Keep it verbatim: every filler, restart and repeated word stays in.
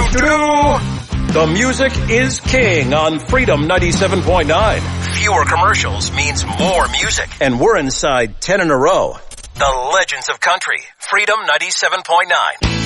Do-do-do. The music is king on Freedom ninety-seven point nine. Fewer commercials means more music. And we're inside ten in a row. The Legends of Country, Freedom ninety-seven point nine.